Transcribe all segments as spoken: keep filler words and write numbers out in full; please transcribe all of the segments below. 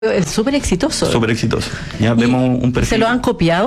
Es súper exitoso. Súper exitoso. Ya vemos un perfil. ¿Se lo han copiado?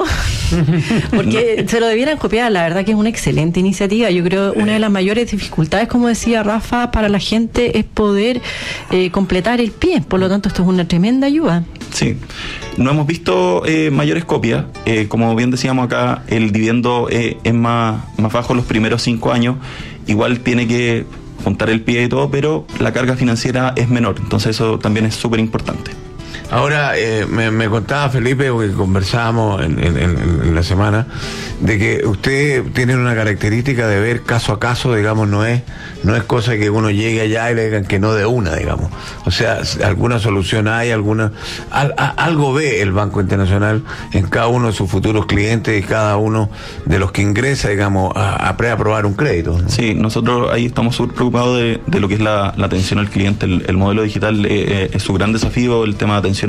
Porque se lo debieran copiar. La verdad que es una excelente iniciativa. Yo creo que una de las mayores dificultades, como decía Rafa, para la gente es poder eh, completar el pie. Por lo tanto, esto es una tremenda ayuda. Sí. No hemos visto eh, mayores copias. Eh, como bien decíamos acá, el dividendo eh, es más, más bajo los primeros cinco años. Igual tiene que juntar el pie y todo, pero la carga financiera es menor. Entonces eso también es súper importante. Ahora, eh, me, me contaba Felipe, porque conversábamos en, en, en la semana, de que usted tiene una característica de ver caso a caso, digamos, no es no es cosa que uno llegue allá y le digan que no de una, digamos. O sea, alguna solución hay, alguna al, a, algo ve el Banco Internacional en cada uno de sus futuros clientes y cada uno de los que ingresa, digamos, a, a preaprobar un crédito, ¿no? Sí, nosotros ahí estamos súper preocupados de, de lo que es la, la atención al cliente. El, el modelo digital eh, es su gran desafío, el tema de atención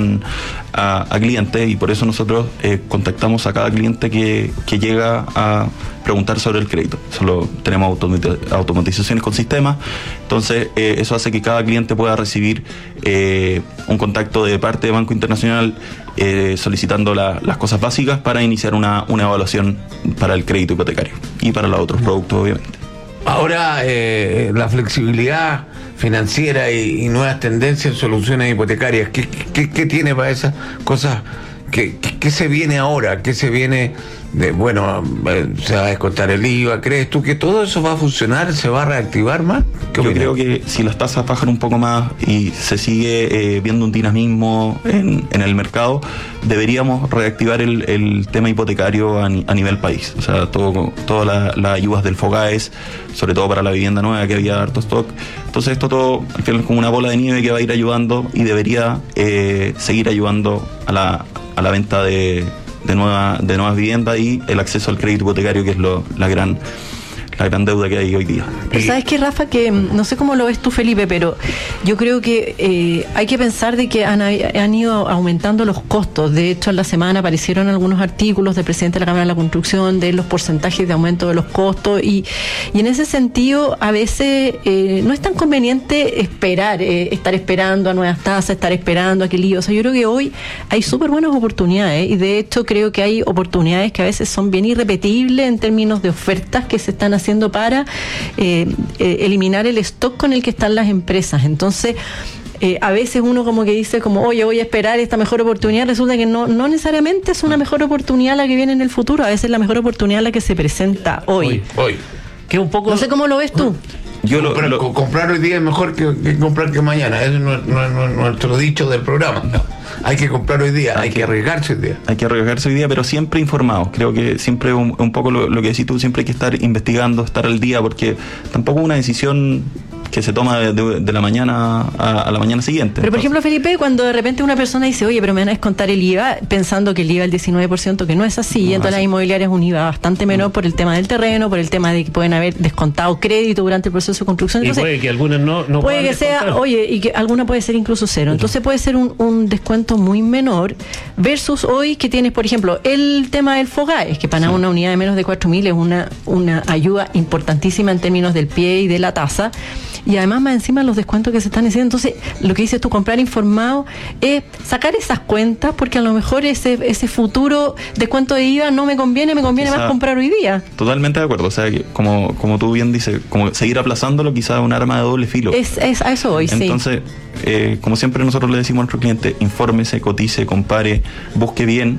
A, a clientes, y por eso nosotros eh, contactamos a cada cliente que, que llega a preguntar sobre el crédito. Solo tenemos automati- automatizaciones con sistemas, entonces eh, eso hace que cada cliente pueda recibir eh, un contacto de parte de Banco Internacional eh, solicitando la, las cosas básicas para iniciar una, una evaluación para el crédito hipotecario y para los otros productos, obviamente. Ahora, eh, la flexibilidad financiera y, y nuevas tendencias, soluciones hipotecarias, ¿qué, qué, qué tiene para esas cosas? ¿Qué, qué, qué se viene ahora? ¿Qué se viene de, bueno, eh, se va a descontar el I V A? ¿Crees tú que todo eso va a funcionar? ¿Se va a reactivar más? Yo creo que si las tasas bajan un poco más y se sigue eh, viendo un dinamismo en, en el mercado, deberíamos reactivar el, el tema hipotecario a, a nivel país. O sea, todo, todas las la ayudas del FOGAES, sobre todo para la vivienda nueva, que había harto stock. Entonces esto todo al final es como una bola de nieve que va a ir ayudando y debería eh, seguir ayudando a la, a la venta de, de, nueva, de nuevas viviendas y el acceso al crédito hipotecario, que es lo, la gran... la gran deuda que hay hoy día. Pero sabes que, Rafa, que no sé cómo lo ves tú, Felipe, pero yo creo que eh, hay que pensar de que han, han ido aumentando los costos. De hecho, en la semana aparecieron algunos artículos del presidente de la Cámara de la Construcción de los porcentajes de aumento de los costos, y, y en ese sentido a veces eh, no es tan conveniente esperar, eh, estar esperando a nuevas tasas, estar esperando a que lío. O sea, yo creo que hoy hay súper buenas oportunidades, y de hecho creo que hay oportunidades que a veces son bien irrepetibles en términos de ofertas que se están haciendo haciendo para eh, eh, eliminar el stock con el que están las empresas. Entonces, eh, a veces uno como que dice como, oye, voy a esperar esta mejor oportunidad. Resulta que no, no necesariamente es una mejor oportunidad la que viene en el futuro. A veces es la mejor oportunidad la que se presenta hoy. Hoy, hoy. Que un poco... No sé cómo lo ves tú. Yo lo, comprar, lo... comprar hoy día es mejor que, que comprar que mañana. Ese no es, no es, no es nuestro dicho del programa. No. Hay que comprar hoy día, hay, hay que arriesgarse hoy día. Hay que arriesgarse hoy día, pero siempre informados. Creo que siempre un, un poco lo, lo que decís tú, siempre hay que estar investigando, estar al día, porque tampoco una decisión que se toma de, de, de la mañana a, a la mañana siguiente. Pero, por ejemplo, Felipe, cuando de repente una persona dice, oye, pero me van a descontar el I V A, pensando que el I V A es el diecinueve por ciento, que no es así, no, y entonces así. Las inmobiliarias es un I V A bastante menor por el tema del terreno, por el tema de que pueden haber descontado crédito durante el proceso de construcción. Entonces, y puede que algunas no, no puede que descontar. Sea, oye, y que alguna puede ser incluso cero. Entonces puede ser un, un descuento muy menor versus hoy que tienes, por ejemplo, el tema del FOGAES, que para sí. una unidad de menos de cuatro mil es una, una ayuda importantísima en términos del pie y de la tasa. Y además, más encima, los descuentos que se están haciendo. Entonces, lo que dices tú, comprar informado, es sacar esas cuentas, porque a lo mejor ese ese futuro descuento de I V A no me conviene, me conviene quizá, más comprar hoy día. Totalmente de acuerdo. O sea, que como, como tú bien dices, como seguir aplazándolo quizás es un arma de doble filo. Es, es a eso hoy, sí. Entonces, eh, como siempre nosotros le decimos a nuestro cliente, infórmese, cotice, compare, busque bien.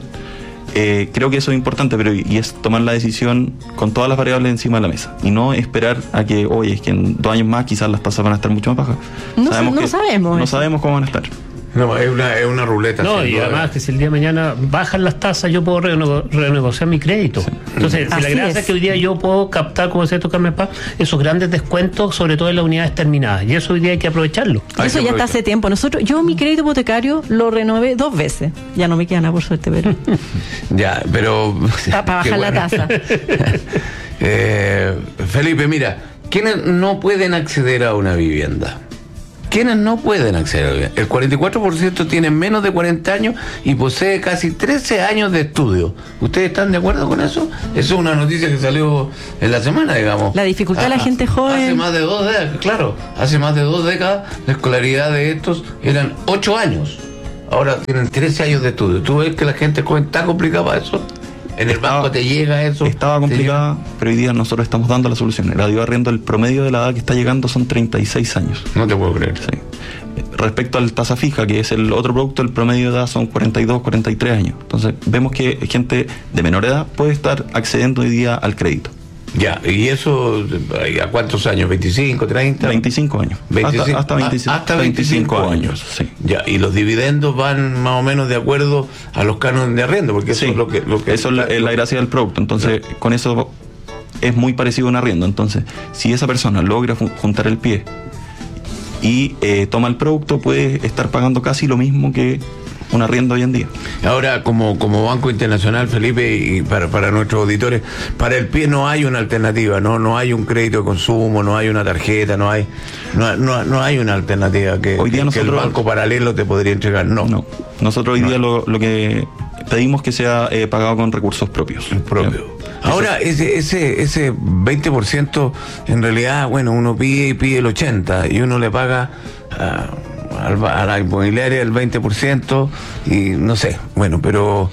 Eh, creo que eso es importante, pero y es tomar la decisión con todas las variables encima de la mesa y no esperar a que, oye, es que en dos años más quizás las tasas van a estar mucho más bajas. No, sabemos no que, sabemos. No eso. sabemos cómo van a estar. No, es una, es una ruleta. No, y además que si el día de mañana bajan las tasas, yo puedo renego- renegociar mi crédito. Sí. Entonces, si la gracia es. es que hoy día yo puedo captar, como decía tu Carmen Paz, esos grandes descuentos, sobre todo en las unidades terminadas. Y eso hoy día hay que aprovecharlo. Hay eso ya está hace tiempo. Nosotros, yo mi crédito hipotecario lo renové dos veces. Ya no me queda nada, por suerte, pero... ya, pero... Para bajar la tasa. eh, Felipe, mira, ¿quiénes no pueden acceder a una vivienda? ¿Quiénes no pueden acceder a la vivienda? El cuarenta y cuatro por ciento tiene menos de cuarenta años y posee casi trece años de estudio. ¿Ustedes están de acuerdo con eso? Eso es una noticia que salió en la semana, digamos. La dificultad de la gente joven. Hace más de dos décadas, claro, hace más de dos décadas la escolaridad de estos eran ocho años. ahora tienen trece años de estudio. ¿Tú ves que la gente joven está complicada eso? ¿En el estaba, banco te llega eso? Estaba complicada, pero hoy día nosotros estamos dando la solución. El adiós arriendo, el promedio de la edad que está llegando son treinta y seis años. No te puedo creer. Sí. Respecto al tasa fija, que es el otro producto, el promedio de edad son cuarenta y dos, cuarenta y tres años. Entonces vemos que gente de menor edad puede estar accediendo hoy día al crédito. Ya, ¿y eso a cuántos años? ¿veinticinco, treinta? veinticinco años. veinticinco, hasta, hasta, veinticinco, hasta veinticinco, veinticinco años. Sí. Ya, y los dividendos van más o menos de acuerdo a los cánones de arriendo, porque eso sí, es lo que... Lo que eso es la, es la gracia del producto. Entonces, sí, con eso es muy parecido a un arriendo. Entonces, si esa persona logra juntar el pie y eh, toma el producto, puede estar pagando casi lo mismo que un arriendo hoy en día. Ahora, como, como Banco Internacional, Felipe, y para, para nuestros auditores, para el pie no hay una alternativa, no no hay un crédito de consumo, no hay una tarjeta, no hay no, no, no hay una alternativa que, hoy día que, nosotros, que el banco paralelo te podría entregar. No, no. Nosotros hoy no. día lo, lo que pedimos que sea eh, pagado con recursos propios. Propio. Ahora, ese, ese, ese veinte por ciento, en realidad, bueno, uno pide y pide el ochenta por ciento y uno le paga uh, a la inmobiliaria el veinte por ciento y no sé, bueno, pero...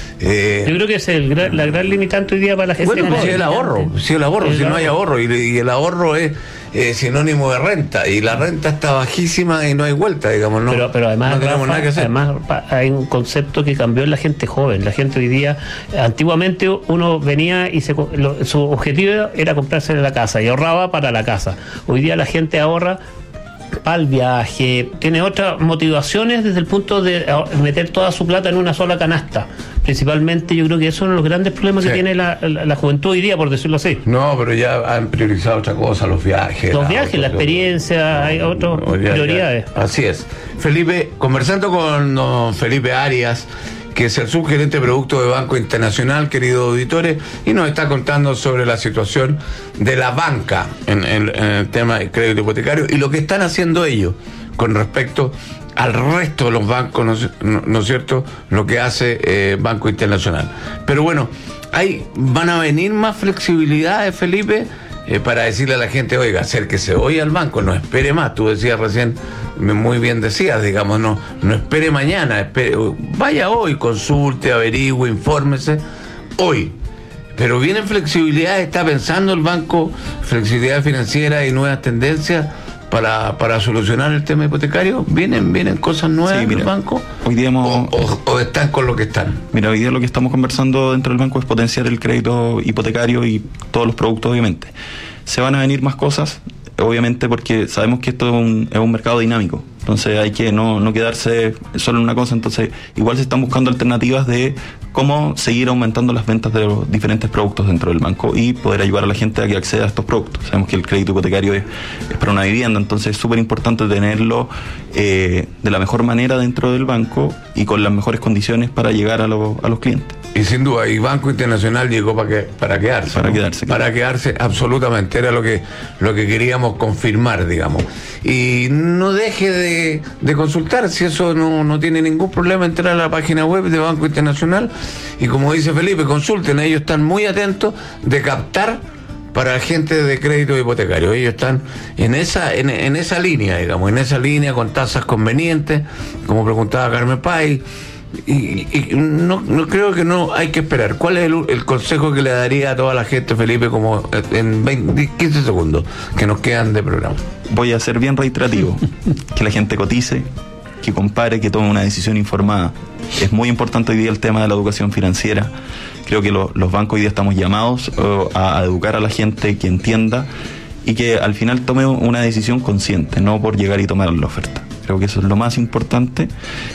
Eh, yo creo que es el gran, la gran limitante hoy día para la gente. Bueno, si el ahorro, si el ahorro, el si ahorro. no hay ahorro, y, y el ahorro es eh, sinónimo de renta, y la renta está bajísima y no hay vuelta, digamos, no, pero, pero además, no tenemos Rafa, nada que hacer. Además hay un concepto que cambió en la gente joven. La gente hoy día, antiguamente uno venía y se, lo, su objetivo era comprarse la casa y ahorraba para la casa. Hoy día la gente ahorra para el viaje, tiene otras motivaciones desde el punto de meter toda su plata en una sola canasta. Principalmente yo creo que eso es uno de los grandes problemas sí. que tiene la, la, la juventud hoy día, por decirlo así. No, pero ya han priorizado otra cosa, los viajes. Los la viajes, autos, la experiencia, no, hay otras no, prioridades. Ya. Así es. Felipe, conversando con don Felipe Arias, que es el subgerente de producto de Banco Internacional, queridos auditores, y nos está contando sobre la situación de la banca en, en, en el tema del crédito hipotecario y lo que están haciendo ellos con respecto al resto de los bancos, ¿no, no es cierto?, lo que hace eh, Banco Internacional. Pero bueno, hay, van a venir más flexibilidades, Felipe, eh, para decirle a la gente, oiga, acérquese hoy al banco, no espere más. Tú decías recién, muy bien decías, digamos, no, no espere mañana, espere, vaya hoy, consulte, averigüe, infórmese, hoy. Pero vienen flexibilidades, está pensando el banco, flexibilidad financiera y nuevas tendencias para, para solucionar el tema hipotecario. ¿Vienen, vienen cosas nuevas sí, mira, del banco? Hoy día hemos, o, o, ¿O están con lo que están? Mira, hoy día lo que estamos conversando dentro del banco es potenciar el crédito hipotecario y todos los productos, obviamente. Se van a venir más cosas, obviamente, porque sabemos que esto es un, es un mercado dinámico. Entonces hay que no, no quedarse solo en una cosa. Entonces igual se están buscando alternativas de cómo seguir aumentando las ventas de los diferentes productos dentro del banco y poder ayudar a la gente a que acceda a estos productos. Sabemos que el crédito hipotecario es, es para una vivienda, entonces es súper importante tenerlo eh, de la mejor manera dentro del banco y con las mejores condiciones para llegar a, lo, a los clientes. Y sin duda, y Banco Internacional llegó para que, para quedarse. Para ¿no? quedarse. Para claro. quedarse, absolutamente. Era lo que, lo que queríamos confirmar, digamos. Y no deje de, de consultar, si eso no, no tiene ningún problema, entrar a la página web de Banco Internacional. Y como dice Felipe, consulten, ellos están muy atentos de captar para la gente de crédito hipotecario. Ellos están en esa, en, en esa línea, digamos, en esa línea con tasas convenientes, como preguntaba Carmen Pay. Y, y no, no creo que no hay que esperar. ¿Cuál es el, el consejo que le daría a toda la gente, Felipe, como en veinte, quince segundos que nos quedan de programa? Voy a ser bien reiterativo. Que la gente cotice, que compare, que tome una decisión informada. Es muy importante hoy día el tema de la educación financiera. Creo que lo, los bancos hoy día estamos llamados uh, a, a educar a la gente, que entienda y que al final tome una decisión consciente, no por llegar y tomar la oferta. Creo que eso es lo más importante.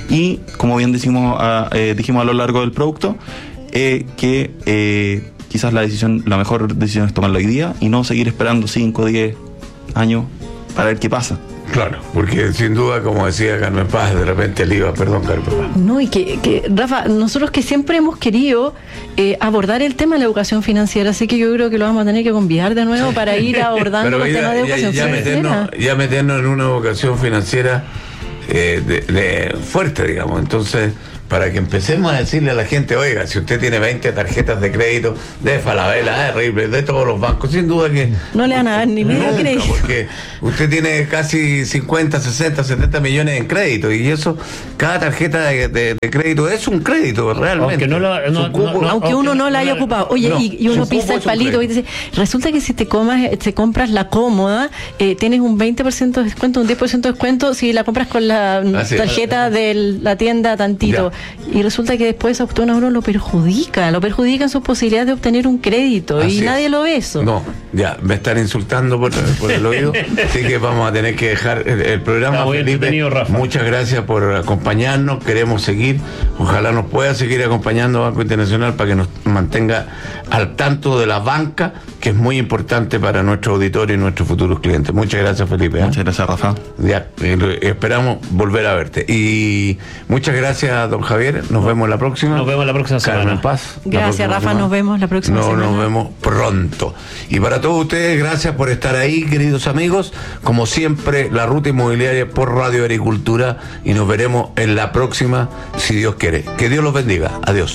Y como bien decimos, a, eh, dijimos a lo largo del producto, eh, que eh, quizás la decisión, la mejor decisión es tomarla hoy día y no seguir esperando cinco o diez años para ver qué pasa. Claro, porque sin duda, como decía Carmen Paz, de repente el I V A, perdón, Carmen Paz. No, y que, que Rafa, nosotros que siempre hemos querido eh, abordar el tema de la educación financiera, así que yo creo que lo vamos a tener que convidar de nuevo para ir abordando el tema de educación ya, ya financiera. Meternos, ya meternos en una educación financiera eh, de, de fuerte, digamos. Entonces, para que empecemos a decirle a la gente, oiga, si usted tiene veinte tarjetas de crédito de Falabella, de Ripley, de todos los bancos, sin duda que... No le van a dar ni medio crédito. Porque usted tiene casi cincuenta, sesenta, setenta millones en crédito, y eso, cada tarjeta de, de, de crédito es un crédito, realmente. Aunque, no lo, no, cupo, no, no, aunque uno no la haya ocupado. Oye, no, y, y uno pisa el palito y dice, resulta que si te comas, te compras la cómoda, eh, tienes un veinte por ciento de descuento, un diez por ciento de descuento si la compras con la Así tarjeta es. de la tienda tantito. Ya. Y resulta que después a uno lo perjudica, lo perjudica en sus posibilidades de obtener un crédito. Así y es. Nadie lo ve eso. No, ya, me están insultando por, por el oído, así que vamos a tener que dejar el, el programa. Felipe, Rafa. Muchas gracias por acompañarnos, queremos seguir, ojalá nos pueda seguir acompañando Banco Internacional para que nos mantenga al tanto de la banca, que es muy importante para nuestro auditorio y nuestros futuros clientes. Muchas gracias, Felipe. ¿eh? Muchas gracias, Rafa. Ya, eh, esperamos volver a verte. Y muchas gracias, don Javier. Nos vemos la próxima. Nos vemos la próxima semana. Carmen Paz. Gracias, Rafa. Semana. Nos vemos la próxima no, semana. Nos vemos pronto. Y para todos ustedes, gracias por estar ahí, queridos amigos. Como siempre, la Ruta Inmobiliaria por Radio Agricultura. Y nos veremos en la próxima, si Dios quiere. Que Dios los bendiga. Adiós.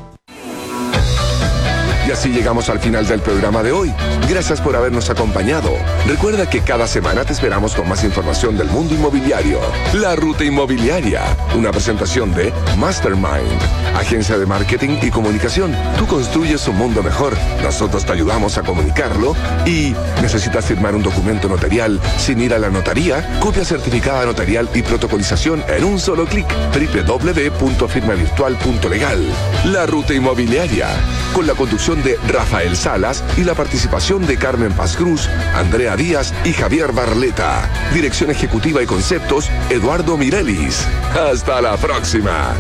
Y así llegamos al final del programa de hoy. Gracias por habernos acompañado. Recuerda que cada semana te esperamos con más información del mundo inmobiliario. La Ruta Inmobiliaria, una presentación de Mastermind, agencia de marketing y comunicación. Tú construyes un mundo mejor, nosotros te ayudamos a comunicarlo. Y ¿necesitas firmar un documento notarial sin ir a la notaría? Copia certificada notarial y protocolización en un solo clic. doble u doble u doble u punto firma virtual punto legal. La Ruta Inmobiliaria, con la conducción de Rafael Salas y la participación de Carmen Paz Cruz, Andrea Díaz y Javier Barleta. Dirección ejecutiva y conceptos, Eduardo Mirelis. Hasta la próxima.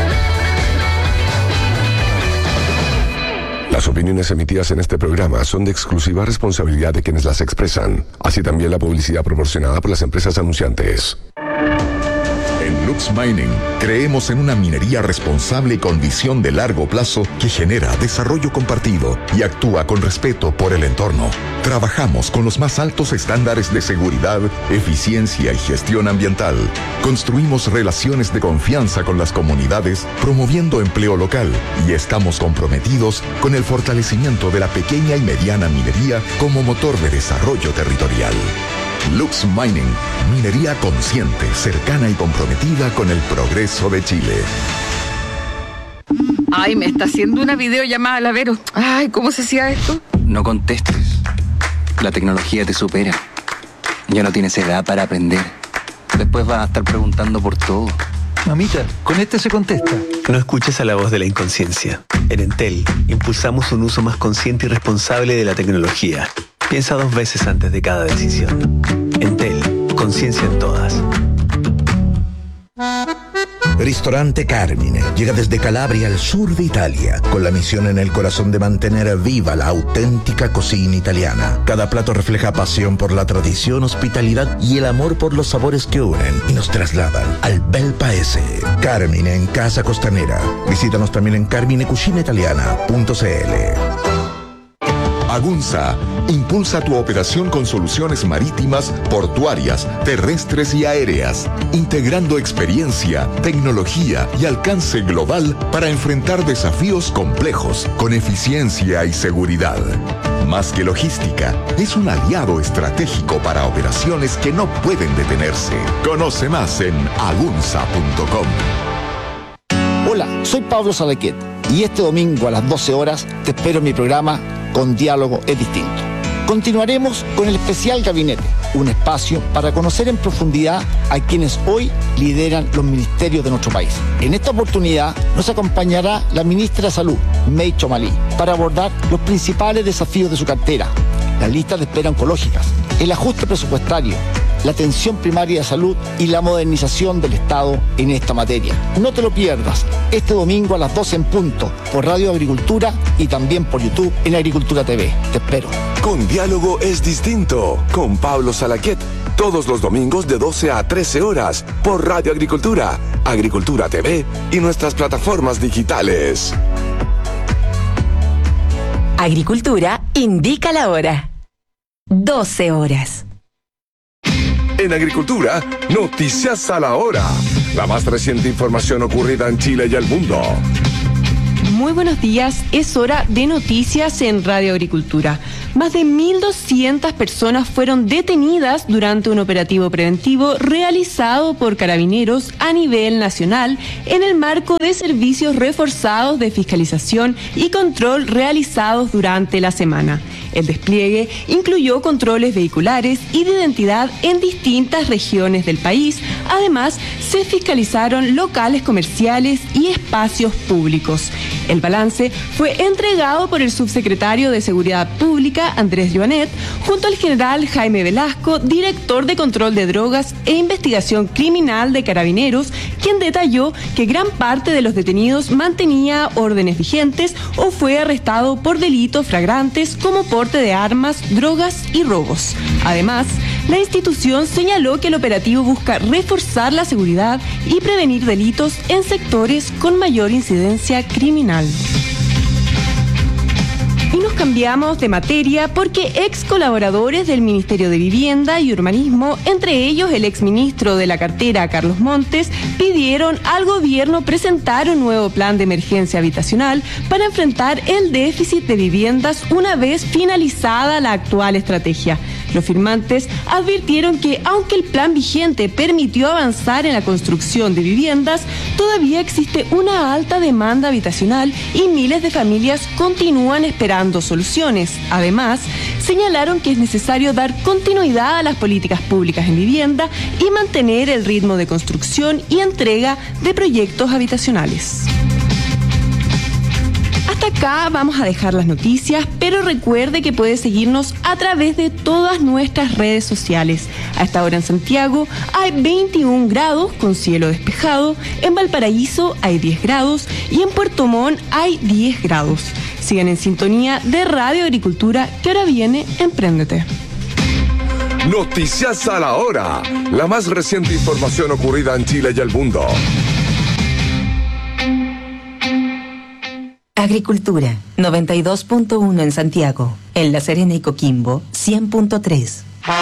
Las opiniones emitidas en este programa son de exclusiva responsabilidad de quienes las expresan, así también la publicidad proporcionada por las empresas anunciantes. En Lux Mining creemos en una minería responsable y con visión de largo plazo que genera desarrollo compartido y actúa con respeto por el entorno. Trabajamos con los más altos estándares de seguridad, eficiencia y gestión ambiental. Construimos relaciones de confianza con las comunidades, promoviendo empleo local, y estamos comprometidos con el fortalecimiento de la pequeña y mediana minería como motor de desarrollo territorial. Lux Mining, minería consciente, cercana y comprometida con el progreso de Chile. Ay, me está haciendo una videollamada, la Vero. Ay, ¿cómo se hacía esto? No contestes. La tecnología te supera. Ya no tienes edad para aprender. Después vas a estar preguntando por todo. Mamita, con este se contesta. No escuches a la voz de la inconsciencia. En Entel, impulsamos un uso más consciente y responsable de la tecnología. Piensa dos veces antes de cada decisión. Entel, conciencia en todas. Ristorante Carmine llega desde Calabria al sur de Italia, con la misión en el corazón de mantener viva la auténtica cocina italiana. Cada plato refleja pasión por la tradición, hospitalidad y el amor por los sabores que unen y nos trasladan al bel paese. Carmine en Casa Costanera. Visítanos también en carmine cucina italiana punto c l. Agunza impulsa tu operación con soluciones marítimas, portuarias, terrestres y aéreas, integrando experiencia, tecnología y alcance global para enfrentar desafíos complejos con eficiencia y seguridad. Más que logística, es un aliado estratégico para operaciones que no pueden detenerse. Conoce más en agunza punto com. Hola, soy Pablo Salaquet y este domingo a las doce horas te espero en mi programa Con Diálogo es Distinto. Continuaremos con el especial Gabinete, un espacio para conocer en profundidad a quienes hoy lideran los ministerios de nuestro país. En esta oportunidad nos acompañará la ministra de Salud, May Chomalí, para abordar los principales desafíos de su cartera, las listas de espera oncológicas, el ajuste presupuestario, la atención primaria de salud y la modernización del Estado en esta materia. No te lo pierdas, este domingo a las doce en punto, por Radio Agricultura y también por YouTube en Agricultura T V. Te espero. Con Diálogo es Distinto, con Pablo Salaquet, todos los domingos de doce a trece horas, por Radio Agricultura, Agricultura T V y nuestras plataformas digitales. Agricultura indica la hora. doce horas. En Agricultura, noticias a la hora. la más reciente información ocurrida en Chile y el mundo. Muy buenos días, es hora de noticias en Radio Agricultura. Más de mil doscientas personas fueron detenidas durante un operativo preventivo realizado por Carabineros a nivel nacional en el marco de servicios reforzados de fiscalización y control realizados durante la semana. El despliegue incluyó controles vehiculares y de identidad en distintas regiones del país. Además, se fiscalizaron locales comerciales y espacios públicos. El balance fue entregado por el subsecretario de Seguridad Pública, Andrés Joanet, junto al general Jaime Velasco, director de Control de Drogas e Investigación Criminal de Carabineros, quien detalló que gran parte de los detenidos mantenía órdenes vigentes o fue arrestado por delitos flagrantes como porte de armas, drogas y robos. Además, la institución señaló que el operativo busca reforzar la seguridad y prevenir delitos en sectores con mayor incidencia criminal. Y nos cambiamos de materia porque ex colaboradores del Ministerio de Vivienda y Urbanismo, entre ellos el exministro de la cartera Carlos Montes, pidieron al gobierno presentar un nuevo plan de emergencia habitacional para enfrentar el déficit de viviendas una vez finalizada la actual estrategia. Los firmantes advirtieron que, aunque el plan vigente permitió avanzar en la construcción de viviendas, todavía existe una alta demanda habitacional y miles de familias continúan esperando soluciones. Además, señalaron que es necesario dar continuidad a las políticas públicas en vivienda y mantener el ritmo de construcción y entrega de proyectos habitacionales. Hasta acá vamos a dejar las noticias, pero recuerde que puede seguirnos a través de todas nuestras redes sociales. A esta hora en Santiago hay veintiún grados con cielo despejado, en Valparaíso hay diez grados y en Puerto Montt hay diez grados. Sigan en sintonía de Radio Agricultura, que ahora viene Empréndete. Noticias a la hora, la más reciente información ocurrida en Chile y el mundo. Agricultura, noventa y dos punto uno en Santiago. En La Serena y Coquimbo, cien punto tres.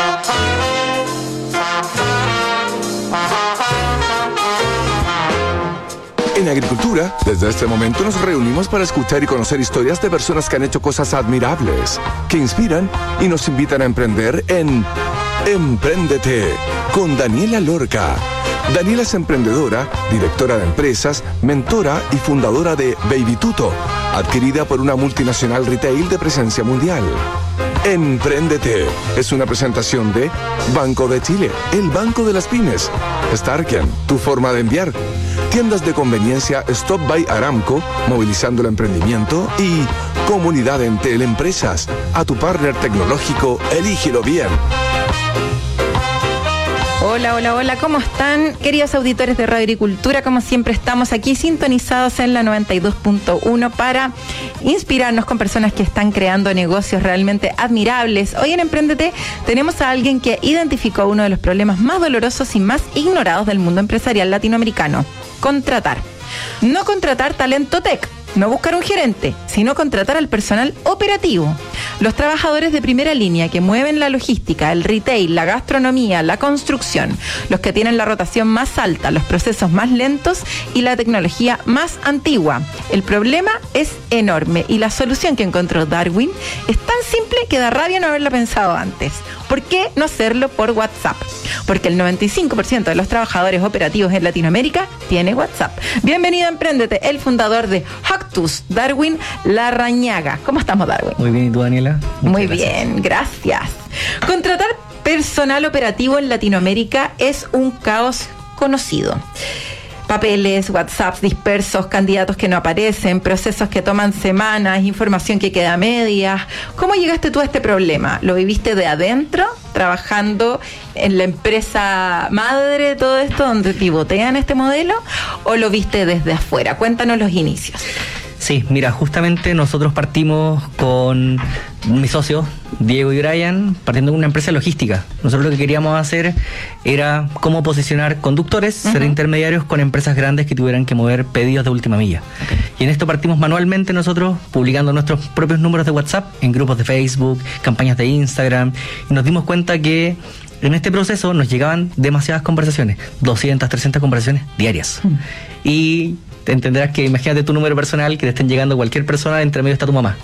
En Agricultura, desde este momento nos reunimos para escuchar y conocer historias de personas que han hecho cosas admirables, que inspiran y nos invitan a emprender en Empréndete, con Daniela Lorca. Daniela es emprendedora, directora de empresas, mentora y fundadora de Baby Tuto, adquirida por una multinacional retail de presencia mundial. Empréndete es una presentación de Banco de Chile, el banco de las pymes. Starken, tu forma de enviar. Tiendas de conveniencia Stop by Aramco, movilizando el emprendimiento. Y Comunidad Entel Empresas. A tu partner tecnológico, elígelo bien. Hola, hola, hola, ¿cómo están? Queridos auditores de Radio Agricultura, como siempre estamos aquí sintonizados en la noventa y dos punto uno para inspirarnos con personas que están creando negocios realmente admirables. Hoy en Empréndete tenemos a alguien que identificó uno de los problemas más dolorosos y más ignorados del mundo empresarial latinoamericano: contratar. No contratar talento tech, no buscar un gerente, sino contratar al personal operativo. Los trabajadores de primera línea que mueven la logística, el retail, la gastronomía, la construcción, los que tienen la rotación más alta, los procesos más lentos y la tecnología más antigua. El problema es enorme y la solución que encontró Darwin es tan simple que da rabia no haberla pensado antes. ¿Por qué no hacerlo por WhatsApp? Porque el noventa y cinco por ciento de los trabajadores operativos en Latinoamérica tiene WhatsApp. Bienvenido a Empréndete, el fundador de Hactus, Darwin Larrañaga. ¿Cómo estamos, Darwin? Muy bien, ¿y tú, Daniela? Muchas Muy gracias. bien, gracias. Contratar personal operativo en Latinoamérica es un caos conocido. Papeles, WhatsApps dispersos, candidatos que no aparecen, procesos que toman semanas, información que queda a medias. ¿Cómo llegaste tú a este problema? ¿Lo viviste de adentro, trabajando en la empresa madre de todo esto, donde pivotean este modelo, o lo viste desde afuera? Cuéntanos los inicios. Sí, mira, justamente nosotros partimos con mis socios, Diego y Brian, partiendo de una empresa logística. Nosotros lo que queríamos hacer era cómo posicionar conductores, uh-huh. ser intermediarios con empresas grandes que tuvieran que mover pedidos de última milla. Okay. Y en esto partimos manualmente nosotros, publicando nuestros propios números de WhatsApp en grupos de Facebook, campañas de Instagram, y nos dimos cuenta que En este proceso nos llegaban demasiadas conversaciones, doscientas, trescientas conversaciones diarias. Mm. Y te entenderás que imagínate tu número personal, que te estén llegando cualquier persona, entre medio está tu mamá.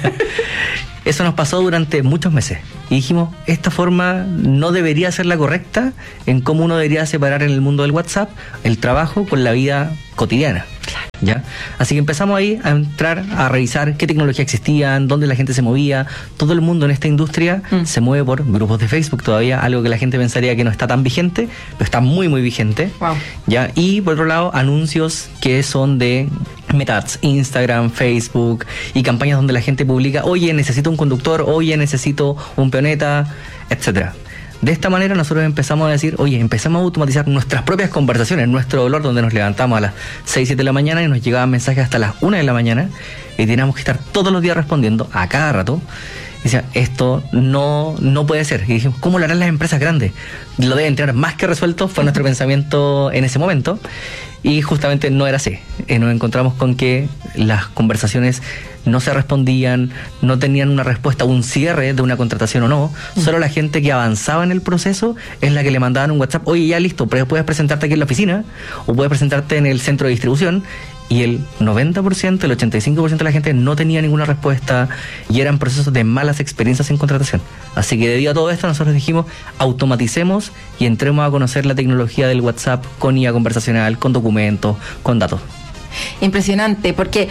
Eso nos pasó durante muchos meses. Y dijimos, esta forma no debería ser la correcta en cómo uno debería separar en el mundo del WhatsApp el trabajo con la vida cotidiana. Claro. ¿Ya? Así que empezamos ahí a entrar a revisar qué tecnología existían, dónde la gente se movía. Todo el mundo en esta industria mm. se mueve por grupos de Facebook todavía, algo que la gente pensaría que no está tan vigente, pero está muy muy vigente. Wow. ¿Ya? Y por otro lado, anuncios que son de Metas, Instagram, Facebook y campañas donde la gente publica, oye, necesito un conductor, oye, necesito un peoneta, etcétera. De esta manera nosotros empezamos a decir, oye, empezamos a automatizar nuestras propias conversaciones, nuestro dolor, donde nos levantamos a las seis, siete de la mañana y nos llegaban mensajes hasta las una de la mañana y teníamos que estar todos los días respondiendo a cada rato. Y decía, esto no, no puede ser. Y dijimos, ¿cómo lo harán las empresas grandes? Lo deben tener más que resuelto, fue nuestro pensamiento en ese momento. Y justamente no era así. Eh, nos encontramos con que las conversaciones no se respondían, no tenían una respuesta, un cierre de una contratación o no. Mm. Solo la gente que avanzaba en el proceso es la que le mandaban un WhatsApp, oye, ya listo, puedes presentarte aquí en la oficina o puedes presentarte en el centro de distribución. Y el noventa por ciento, el ochenta y cinco por ciento de la gente no tenía ninguna respuesta y eran procesos de malas experiencias en contratación. Así que debido a todo esto nosotros dijimos, automaticemos y entremos a conocer la tecnología del WhatsApp con I A conversacional, con documentos, con datos. Impresionante, porque,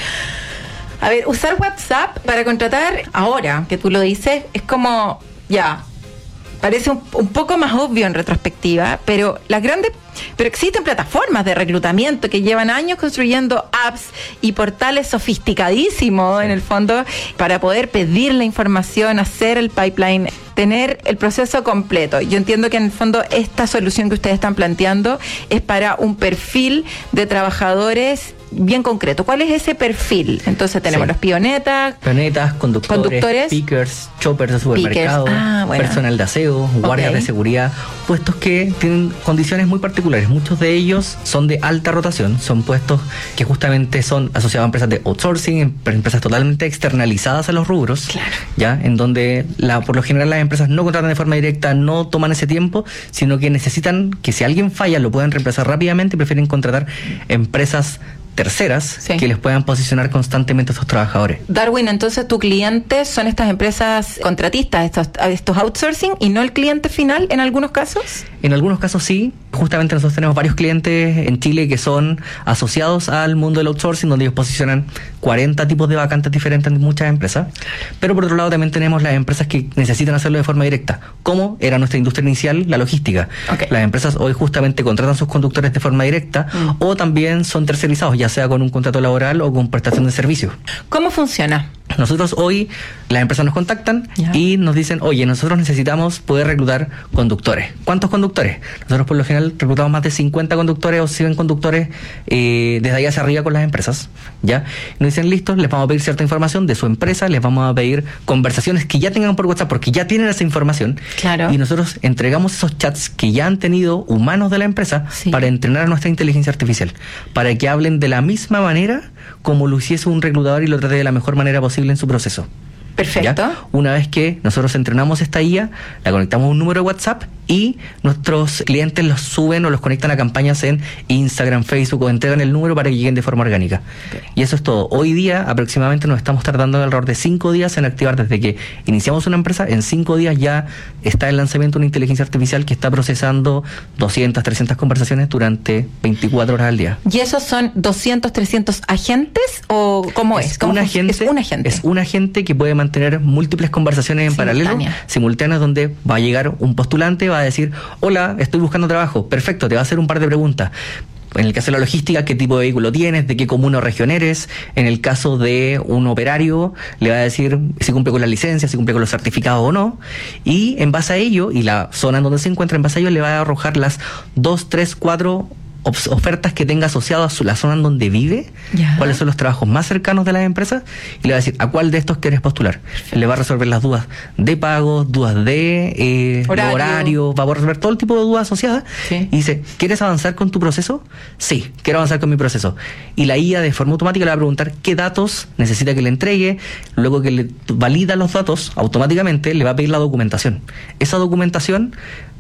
a ver, usar WhatsApp para contratar ahora, que tú lo dices, es como, ya, parece un, un poco más obvio en retrospectiva, pero las grandes... Pero existen plataformas de reclutamiento que llevan años construyendo apps y portales sofisticadísimos, en el fondo, para poder pedir la información, hacer el pipeline, tener el proceso completo. Yo entiendo que en el fondo esta solución que ustedes están planteando es para un perfil de trabajadores bien concreto. ¿Cuál es ese perfil? Entonces tenemos sí. los pionetas, pionetas, conductores, conductores, pickers, choppers de supermercado, ah, bueno. personal de aseo, guardias okay. de seguridad, puestos que tienen condiciones muy particulares. Muchos de ellos son de alta rotación, son puestos que justamente son asociados a empresas de outsourcing, empresas totalmente externalizadas a los rubros, claro. ya, en donde la, por lo general las empresas no contratan de forma directa, no toman ese tiempo, sino que necesitan que si alguien falla lo puedan reemplazar rápidamente y prefieren contratar empresas terceras sí. que les puedan posicionar constantemente a estos trabajadores. Darwin, entonces tu cliente son estas empresas contratistas, estos, estos outsourcing, y no el cliente final en algunos casos. En algunos casos sí. Justamente nosotros tenemos varios clientes en Chile que son asociados al mundo del outsourcing, donde ellos posicionan cuarenta tipos de vacantes diferentes en muchas empresas. Pero por otro lado también tenemos las empresas que necesitan hacerlo de forma directa, como era nuestra industria inicial, la logística. Okay. Las empresas hoy justamente contratan sus conductores de forma directa mm. o también son tercerizados, ya sea con un contrato laboral o con prestación de servicios. ¿Cómo funciona? Nosotros hoy, las empresas nos contactan yeah. y nos dicen, oye, nosotros necesitamos poder reclutar conductores. ¿Cuántos conductores? Nosotros por lo general reclutamos más de cincuenta conductores o cien conductores eh, desde ahí hacia arriba con las empresas. ¿Ya? Nos dicen, listo, les vamos a pedir cierta información de su empresa, les vamos a pedir conversaciones que ya tengan por WhatsApp porque ya tienen esa información. Claro. Y nosotros entregamos esos chats que ya han tenido humanos de la empresa sí. para entrenar a nuestra inteligencia artificial, para que hablen de la misma manera como lo hiciese un reclutador y lo trate de la mejor manera posible en su proceso. Perfecto. ¿Ya? Una vez que nosotros entrenamos esta I A, la conectamos a un número de WhatsApp y nuestros clientes los suben o los conectan a campañas en Instagram, Facebook o entregan el número para que lleguen de forma orgánica. Okay. Y eso es todo. Hoy día aproximadamente nos estamos tardando alrededor de cinco días en activar. Desde que iniciamos una empresa, en cinco días ya está el lanzamiento de una inteligencia artificial que está procesando doscientas, trescientas conversaciones durante veinticuatro horas al día. ¿Y esos son doscientos, trescientos agentes o cómo es? Es, ¿Cómo un, agente, es un agente. Es un agente que puede mantener múltiples conversaciones en paralelo, simultáneas, donde va a llegar un postulante, va a decir, hola, estoy buscando trabajo, perfecto, te va a hacer un par de preguntas. En el caso de la logística, ¿qué tipo de vehículo tienes? ¿De qué comuna o región eres? En el caso de un operario, le va a decir si cumple con la licencia, si cumple con los certificados o no. Y en base a ello, y la zona en donde se encuentra, en base a ello le va a arrojar las dos, tres, cuatro ofertas que tenga asociado a su, la zona en donde vive, ya. cuáles son los trabajos más cercanos de las empresas, y le va a decir a cuál de estos quieres postular. Le va a resolver las dudas de pago, dudas de eh, horario. horario, va a resolver todo el tipo de dudas asociadas, sí. y dice, ¿quieres avanzar con tu proceso? Sí, quiero avanzar con mi proceso. Y la I A de forma automática le va a preguntar qué datos necesita que le entregue, luego que le valida los datos, automáticamente le va a pedir la documentación. Esa documentación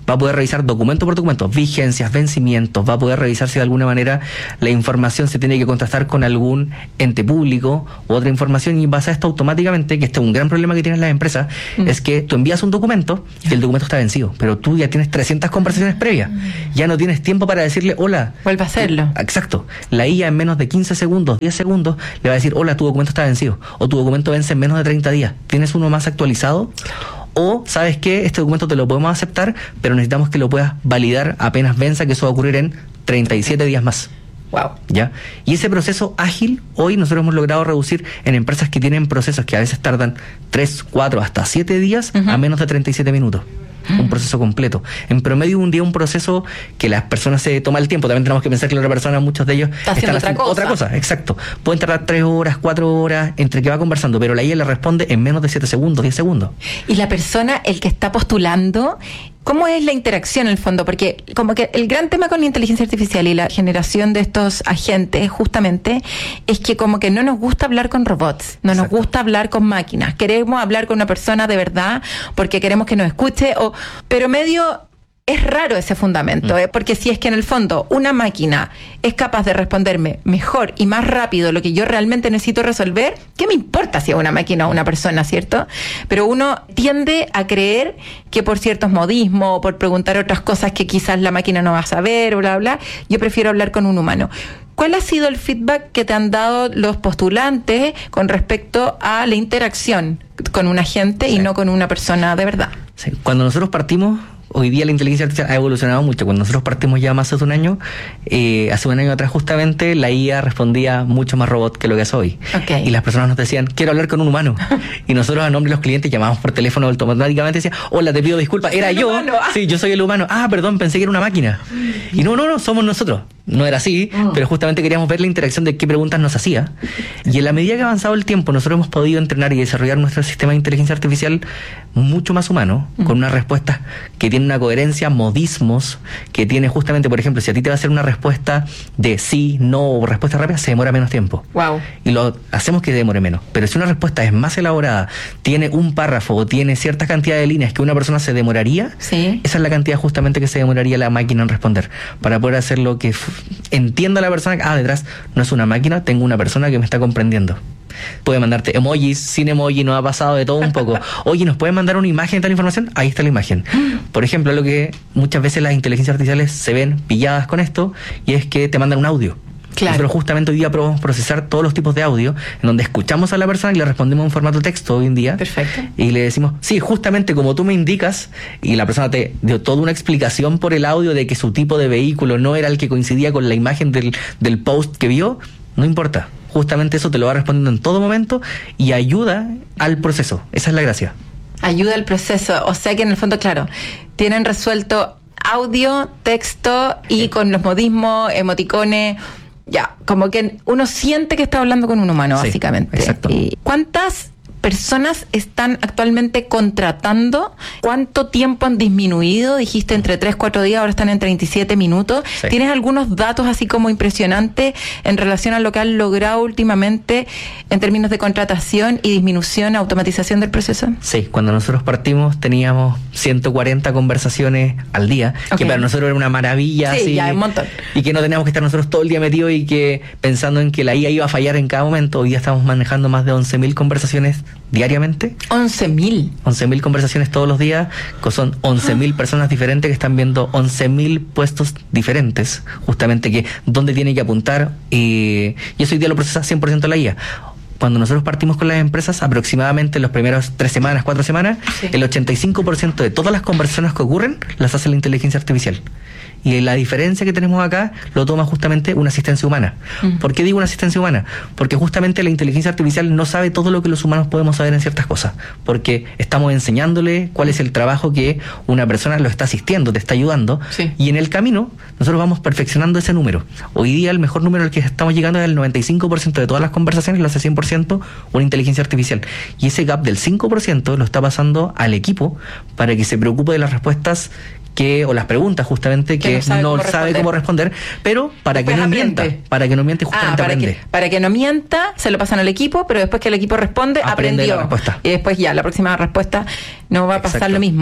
va a poder revisar documento por documento, vigencias, vencimientos, va a poder revisar si de alguna manera la información se tiene que contrastar con algún ente público u otra información, y basa esto automáticamente, que este es un gran problema que tienen las empresas, mm. es que tú envías un documento y el documento está vencido, pero tú ya tienes trescientas conversaciones previas, ya no tienes tiempo para decirle hola. Vuelve a hacerlo. Exacto. La I A en menos de quince segundos, diez segundos, le va a decir hola, tu documento está vencido, o tu documento vence en menos de treinta días. ¿Tienes uno más actualizado? O, ¿sabes qué? Este documento te lo podemos aceptar, pero necesitamos que lo puedas validar apenas venza, que eso va a ocurrir en treinta y siete días más. Wow. ¿Ya? Y ese proceso ágil, hoy nosotros hemos logrado reducir en empresas que tienen procesos que a veces tardan tres, cuatro, hasta siete días, uh-huh, a menos de treinta y siete minutos. Un proceso completo. En promedio un día un proceso que las personas se toman el tiempo. También tenemos que pensar que la otra persona, muchos de ellos está haciendo están otra haciendo cosa. otra cosa. Exacto. Pueden tardar tres horas, cuatro horas entre que va conversando, pero la I A le responde en menos de siete segundos, diez segundos. Y la persona, el que está postulando, ¿cómo es la interacción en el fondo? Porque como que el gran tema con la inteligencia artificial y la generación de estos agentes justamente es que como que no nos gusta hablar con robots, no Exacto. nos gusta hablar con máquinas, queremos hablar con una persona de verdad porque queremos que nos escuche, o pero medio es raro ese fundamento, ¿eh? Porque si es que en el fondo una máquina es capaz de responderme mejor y más rápido lo que yo realmente necesito resolver, ¿qué me importa si es una máquina o una persona, cierto? Pero uno tiende a creer que por ciertos modismos o por preguntar otras cosas que quizás la máquina no va a saber, o bla, bla, yo prefiero hablar con un humano. ¿Cuál ha sido el feedback que te han dado los postulantes con respecto a la interacción con un agente sí. y no con una persona de verdad? Sí. Cuando nosotros partimos, hoy día la inteligencia artificial ha evolucionado mucho. Cuando nosotros partimos ya más hace un año, eh, hace un año atrás justamente, la I A respondía mucho más robot que lo que es hoy. Okay. Y las personas nos decían, quiero hablar con un humano. Y nosotros a nombre de los clientes llamábamos por teléfono automáticamente y decía, hola, te pido disculpas, era yo. Humano. Sí, yo soy el humano. Ah, perdón, pensé que era una máquina. Y no, no, no, somos nosotros. No era así, oh. pero justamente queríamos ver la interacción de qué preguntas nos hacía. Y en la medida que ha avanzado el tiempo, nosotros hemos podido entrenar y desarrollar nuestro sistema de inteligencia artificial mucho más humano, mm. con unas respuestas que tienen una coherencia, modismos, que tiene justamente, por ejemplo, si a ti te va a hacer una respuesta de sí, no, o respuesta rápida, se demora menos tiempo. Wow. Y lo hacemos que demore menos. Pero si una respuesta es más elaborada, tiene un párrafo o tiene cierta cantidad de líneas que una persona se demoraría, sí. esa es la cantidad justamente que se demoraría la máquina en responder, para poder hacer lo que entienda la persona que, ah, detrás no es una máquina, tengo una persona que me está comprendiendo. Puede mandarte emojis, sin emoji, nos ha pasado de todo un poco. Oye, ¿nos pueden mandar una imagen de tal información? Ahí está la imagen. Por ejemplo, lo que muchas veces las inteligencias artificiales se ven pilladas con esto, y es que te mandan un audio. Claro. Nosotros justamente hoy día probamos procesar todos los tipos de audio, en donde escuchamos a la persona y le respondemos en formato texto hoy en día. Perfecto. Y le decimos, sí, justamente como tú me indicas, y la persona te dio toda una explicación por el audio de que su tipo de vehículo no era el que coincidía con la imagen del, del post que vio, no importa. Justamente eso te lo va respondiendo en todo momento y ayuda al proceso. Esa es la gracia. Ayuda al proceso. O sea que en el fondo, claro, tienen resuelto audio, texto y con los modismos, emoticones. Ya, como que uno siente que está hablando con un humano, sí, básicamente. Exacto. ¿Y cuántas personas están actualmente contratando? ¿Cuánto tiempo han disminuido? Dijiste entre tres, cuatro días, ahora están en treinta y siete minutos. Sí. ¿Tienes algunos datos así como impresionantes en relación a lo que han logrado últimamente en términos de contratación y disminución, automatización del proceso? Sí, cuando nosotros partimos teníamos ciento cuarenta conversaciones al día, okay. que para nosotros era una maravilla. Sí, así, ya, un montón. Y que no teníamos que estar nosotros todo el día metidos y que pensando en que la I A iba a fallar en cada momento. Hoy día estamos manejando más de once mil conversaciones diariamente. once mil. once mil conversaciones todos los días, que son once mil personas diferentes que están viendo once mil puestos diferentes, justamente que dónde tiene que apuntar, y, y eso hoy día lo procesa cien por ciento la I A. Cuando nosotros partimos con las empresas, aproximadamente en los primeros tres semanas, cuatro semanas, sí. el ochenta y cinco por ciento de todas las conversaciones que ocurren las hace la inteligencia artificial. Y la diferencia que tenemos acá lo toma justamente una asistencia humana. Mm. ¿Por qué digo una asistencia humana? Porque justamente la inteligencia artificial no sabe todo lo que los humanos podemos saber en ciertas cosas, porque estamos enseñándole cuál es el trabajo que una persona lo está asistiendo, te está ayudando, sí. y en el camino nosotros vamos perfeccionando ese número. Hoy día el mejor número al que estamos llegando es el noventa y cinco por ciento de todas las conversaciones lo hace cien por ciento una inteligencia artificial, y ese gap del cinco por ciento lo está pasando al equipo para que se preocupe de las respuestas que, o las preguntas justamente que, que no sabe, no cómo, sabe responder. cómo responder, pero para después que no aprende. mienta, para que no miente justamente ah, para aprende. Que, para que no mienta, se lo pasan al equipo, pero después que el equipo responde, aprende aprendió. La respuesta. Y después ya, la próxima respuesta no va a pasar Exacto. lo mismo.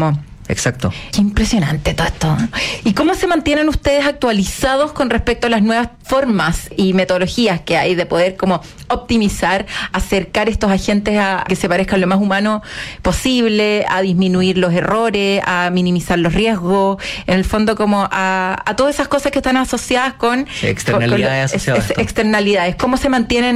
Exacto. Qué impresionante todo esto. ¿Y cómo se mantienen ustedes actualizados con respecto a las nuevas formas y metodologías que hay de poder como optimizar, acercar estos agentes a que se parezcan lo más humano posible, a disminuir los errores, a minimizar los riesgos, en el fondo como a, a todas esas cosas que están asociadas con externalidades con, con, asociadas es, es, externalidades? ¿Cómo se mantienen